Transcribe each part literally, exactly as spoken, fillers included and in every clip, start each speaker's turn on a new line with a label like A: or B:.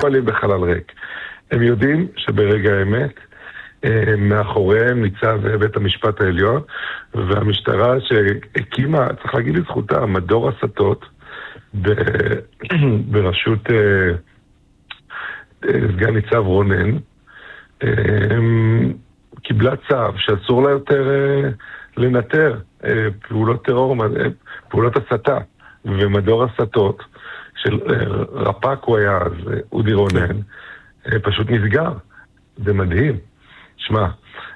A: פועלים בחלל ריק. הם יודעים שברגע האמת, מאחוריהם ניצב בית המשפט העליון, והמשטרה שהקימה, צריך להגיד לזכותה, מדור הסתות בראשות סגן ניצב רונן, קיבלה צו שאסור לה יותר לנטר פעולות טרור, פעולות הסתה, ומדור הסתות של רפ"ק הוא היה אז, אודי רונן, פשוט נסגר. זה מדהים. שמע,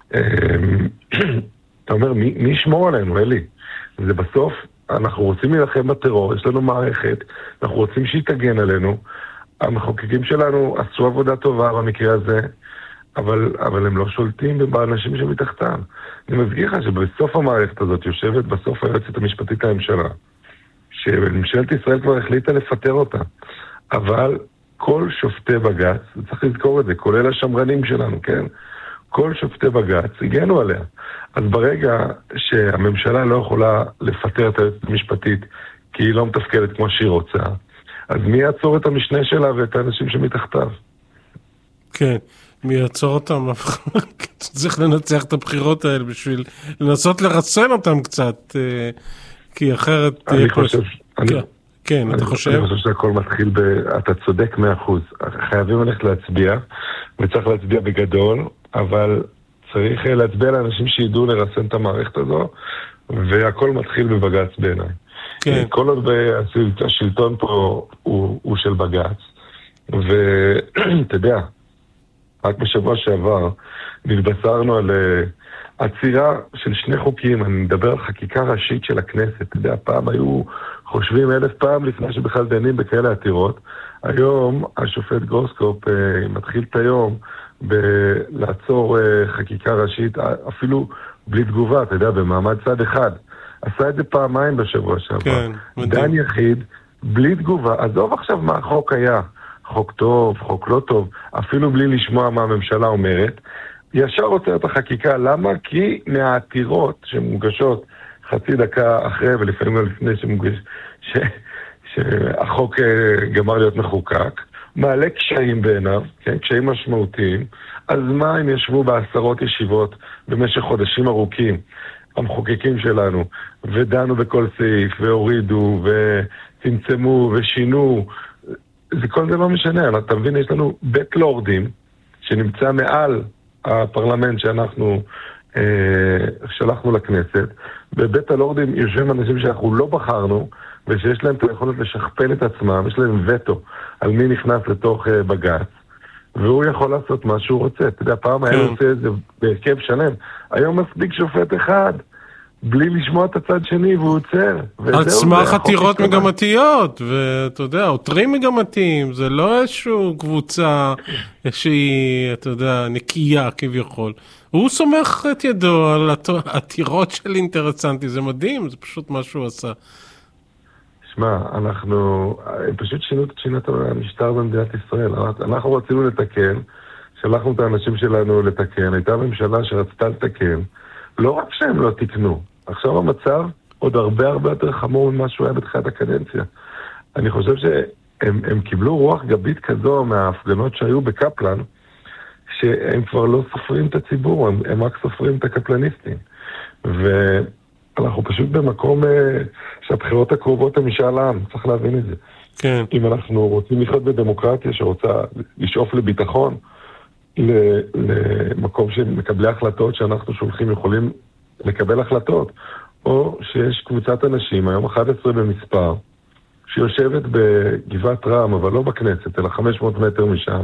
A: אתה אומר, מי, מי ישמור עלינו, אלי? זה בסוף, אנחנו רוצים להילחם בטרור, יש לנו מערכת, אנחנו רוצים שהיא תגן עלינו, המחוקקים שלנו עשו עבודה טובה במקרה הזה, אבל, אבל הם לא שולטים באנשים שמתחתם. אני מזכיר לך שבסוף המערכת הזאת יושבת בסוף היועצת המשפטית לממשלה, שממשלת ישראל כבר החליטה לפטר אותה, אבל כל שופטי בג"ץ, צריך לזכור את זה, כולל השמרנים שלנו, כן? כל שופטי בג"ץ הגנו עליה. אז ברגע שהממשלה לא יכולה לפטר את היועצת המשפטית כי היא לא מתפקדת כמו שהיא רוצה, אז מי יעצור את המשנה שלה ואת האנשים שמתחתיו?
B: כן, מי יעצור אותם? צריך לנצח את הבחירות האלה בשביל לנסות לרסן אותם קצת, כי אחרת...
A: אני חושב...
B: כן, אתה חושב?
A: אני חושב שהכל מתחיל ב... אתה צודק מאה אחוז. חייבים ללכת להצביע, וצריך להצביע בגדול, אבל צריך להצביע לאנשים שידעו לרסן את המערכת הזו, והכל מתחיל בבג"ץ בעיניי. כן. כל עוד השלטון פה הוא, הוא של בג"ץ, ואתה יודע, רק בשבוע שעבר נתבשרנו על עצירה של שני חוקים, אני מדבר על חקיקה ראשית של הכנסת, אתה יודע, פעם היו חושבים אלף פעם לפני שבכלל דנים בכאלה עתירות, היום השופט גרוסקופ אה, מתחיל את היום בלעצור אה, חקיקה ראשית, אפילו בלי תגובה, אתה יודע, במעמד צד אחד. עשה את זה פעמיים בשבוע שעבר.
B: כן,
A: דן יחיד, בלי תגובה. עזוב עכשיו מה החוק היה. חוק טוב, חוק לא טוב, אפילו בלי לשמוע מה הממשלה אומרת. ישר עוצר את החקיקה. למה? כי מהעתירות שמוגשות חצי דקה אחרי, ולפעמים גם לפני שמוגש, ש... שהחוק גמר להיות מחוקק, מעלה קשיים בעיניו, כן? קשיים משמעותיים. אז מה הם ישבו בעשרות ישיבות במשך חודשים ארוכים, המחוקקים שלנו, ודנו בכל סעיף, והורידו, וצמצמו, ושינו. זה כל זה לא משנה. אתה מבין, יש לנו בית לורדים, שנמצא מעל הפרלמנט שאנחנו אה, שלחנו לכנסת, בבית הלורדים יושבים אנשים שאנחנו לא בחרנו, ושיש להם את היכולת לשכפל את עצמם, יש להם וטו על מי נכנס לתוך uh, בג"ץ, והוא יכול לעשות מה שהוא רוצה. אתה יודע, פעם היה עושה את זה בהרכב שלם. היום מספיק שופט אחד, בלי לשמוע את הצד שני, והוא עוצר.
B: על סמך עתירות מגמתיות, ואתה יודע, עותרים מגמתיים, זה לא איזשהו קבוצה שהיא, אתה יודע, נקייה כביכול. הוא סומך את ידו על עתירות של אינטרסנטי, זה מדהים, זה פשוט מה שהוא עשה.
A: שמע, אנחנו, פשוט שינו את שינת המשטר במדינת ישראל. אנחנו רצינו לתקן, שלחנו את האנשים שלנו לתקן, הייתה ממשלה שרצתה לתקן, לא רק שהם לא תקנו. עכשיו המצב עוד הרבה הרבה יותר חמור ממה שהוא היה בתחילת הקדנציה. אני חושב שהם הם קיבלו רוח גבית כזו מההפגנות שהיו בקפלן, שהם כבר לא סופרים את הציבור, הם, הם רק סופרים את הקפלניסטים. ו... אנחנו פשוט במקום שהבחירות הקרובות הם משאל עם, צריך להבין את זה.
B: כן.
A: אם אנחנו רוצים לחיות בדמוקרטיה שרוצה לשאוף לביטחון, למקום שמקבלי החלטות שאנחנו שולחים יכולים לקבל החלטות, או שיש קבוצת אנשים, היום אחת עשרה במספר, שיושבת בגבעת רם, אבל לא בכנסת, אלא חמש מאות מטר משם,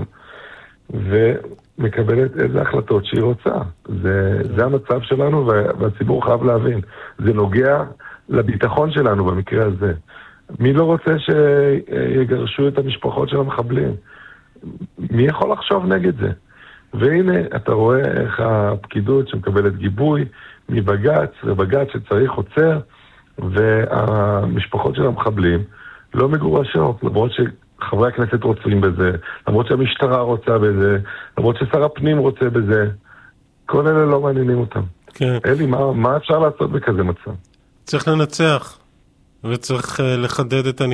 A: ומקבלת איזה החלטות שהיא רוצה. זה, זה המצב שלנו, והציבור חייב להבין. זה נוגע לביטחון שלנו במקרה הזה. מי לא רוצה שיגרשו את המשפחות של המחבלים? מי יכול לחשוב נגד זה? והנה, אתה רואה איך הפקידות שמקבלת גיבוי מבג"ץ, ובג"ץ שצריך עוצר, והמשפחות של המחבלים לא מגורשות, למרות ש... חברי הכנסת רוצים בזה, למרות שהמשטרה רוצה בזה, למרות ששר הפנים רוצה בזה, כל אלה לא מעניינים אותם.
B: כן.
A: אלי, מה, מה אפשר לעשות בכזה מצב?
B: צריך לנצח, וצריך לחדד את